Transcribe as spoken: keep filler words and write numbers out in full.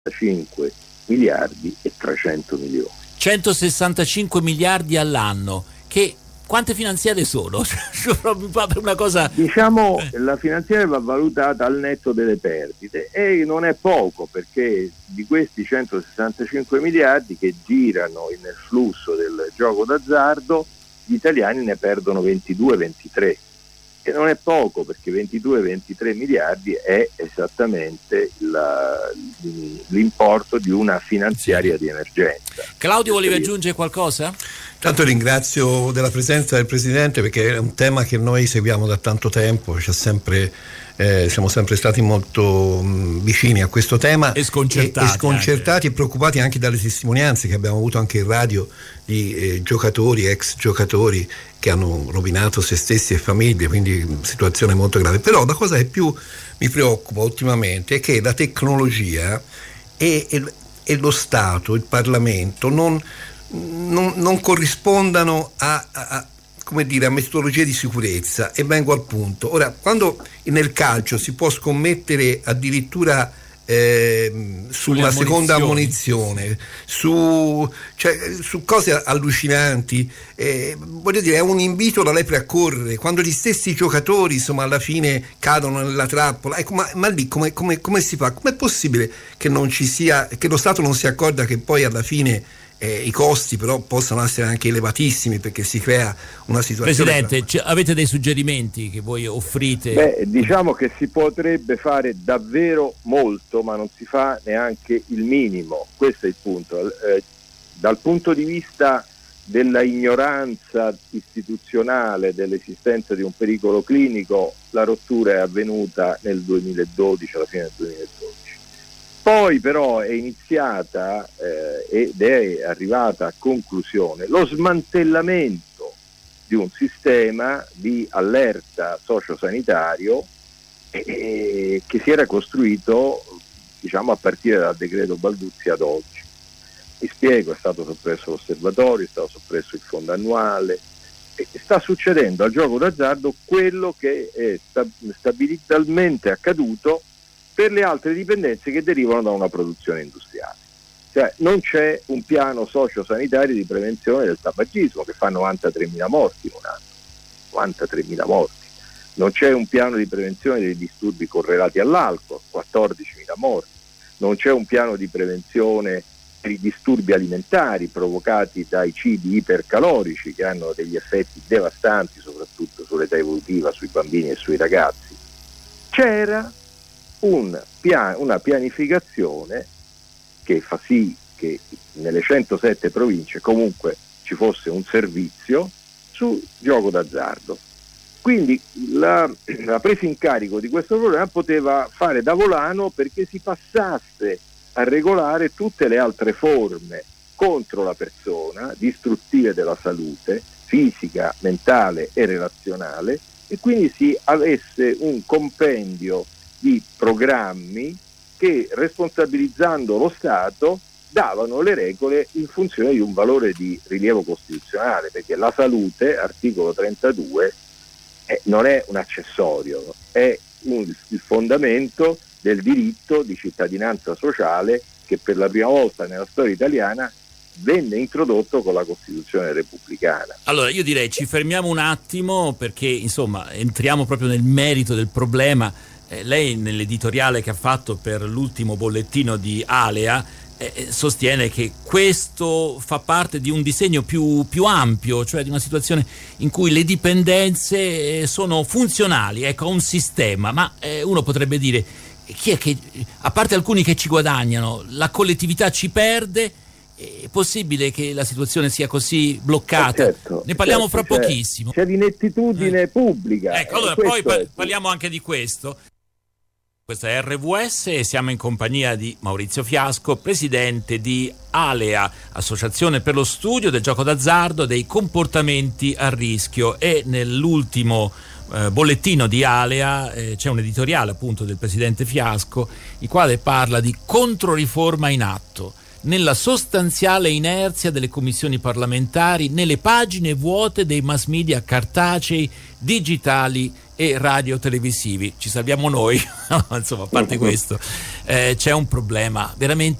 centosessantacinque miliardi e trecento milioni. centosessantacinque miliardi all'anno, che quante finanziarie sono? Una cosa... Diciamo, la finanziaria va valutata al netto delle perdite e non è poco, perché di questi centosessantacinque miliardi che girano nel flusso del gioco d'azzardo, gli italiani ne perdono ventidue ventitré, che non è poco, perché ventidue ventitré miliardi è esattamente la, l'importo di una finanziaria di emergenza. Claudio, volevi aggiungere qualcosa? Tanto ringrazio della presenza del Presidente, perché è un tema che noi seguiamo da tanto tempo, c'è sempre, eh, siamo sempre stati molto mh, vicini a questo tema e sconcertati, e, e, sconcertati e preoccupati anche dalle testimonianze che abbiamo avuto anche in radio di eh, giocatori, ex giocatori che hanno rovinato se stessi e famiglie, quindi situazione molto grave. Però la cosa che più mi preoccupa ultimamente è che la tecnologia e, e, e lo Stato, il Parlamento non Non, non corrispondano a, a, a, come dire, a metodologie di sicurezza. E vengo al punto. Ora, quando nel calcio si può scommettere addirittura eh, su una seconda ammonizione, su, cioè, su cose allucinanti, eh, voglio dire, è un invito alla lepre a correre, quando gli stessi giocatori insomma alla fine cadono nella trappola. Ecco, ma, ma lì come, come, come si fa? Com'è possibile che non ci sia, che lo Stato non si accorga che poi alla fine Eh, i costi però possono essere anche elevatissimi, perché si crea una situazione... Presidente, c- avete dei suggerimenti che voi offrite? Beh, diciamo che si potrebbe fare davvero molto, ma non si fa neanche il minimo. Questo è il punto. Eh, dal punto di vista della ignoranza istituzionale dell'esistenza di un pericolo clinico, la rottura è avvenuta nel duemiladodici, alla fine del duemiladodici. Poi però è iniziata eh, ed è arrivata a conclusione lo smantellamento di un sistema di allerta sociosanitario eh, che si era costruito, diciamo, a partire dal decreto Balduzzi ad oggi. Mi spiego: è stato soppresso l'osservatorio, è stato soppresso il fondo annuale, e sta succedendo al gioco d'azzardo quello che è stabilitalmente accaduto per le altre dipendenze che derivano da una produzione industriale. Cioè, non c'è un piano sociosanitario di prevenzione del tabagismo, che fa novantatremila morti in un anno, novantatremila morti. Non c'è un piano di prevenzione dei disturbi correlati all'alcol, quattordicimila morti. Non c'è un piano di prevenzione per i disturbi alimentari provocati dai cibi ipercalorici, che hanno degli effetti devastanti soprattutto sull'età evolutiva, sui bambini e sui ragazzi. C'era Un pian- una pianificazione che fa sì che nelle centosette province comunque ci fosse un servizio sul gioco d'azzardo. Quindi la, la presa in carico di questo problema poteva fare da volano perché si passasse a regolare tutte le altre forme contro la persona, distruttive della salute fisica, mentale e relazionale, e quindi si avesse un compendio di programmi che, responsabilizzando lo Stato, davano le regole in funzione di un valore di rilievo costituzionale, perché la salute, articolo trentadue, eh, non è un accessorio, è un, il fondamento del diritto di cittadinanza sociale che per la prima volta nella storia italiana venne introdotto con la Costituzione repubblicana. Allora io direi ci fermiamo un attimo, perché insomma entriamo proprio nel merito del problema. Eh, lei nell'editoriale che ha fatto per l'ultimo bollettino di Alea eh, sostiene che questo fa parte di un disegno più, più ampio, cioè di una situazione in cui le dipendenze sono funzionali, ecco, a un sistema, ma eh, uno potrebbe dire: chi è che, a parte alcuni che ci guadagnano, la collettività ci perde? È possibile che la situazione sia così bloccata? Eh certo, ne parliamo certo, fra c'è, pochissimo. C'è l'inettitudine eh. pubblica. Ecco, allora poi par- parliamo anche di questo. Questa è R V S e siamo in compagnia di Maurizio Fiasco, presidente di Alea, Associazione per lo studio del gioco d'azzardo, dei comportamenti a rischio. E nell'ultimo eh, bollettino di Alea eh, c'è un editoriale appunto del presidente Fiasco, il quale parla di controriforma in atto, nella sostanziale inerzia delle commissioni parlamentari, nelle pagine vuote dei mass media cartacei, digitali e radio-televisivi. Ci salviamo noi, insomma, a parte questo, eh, c'è un problema veramente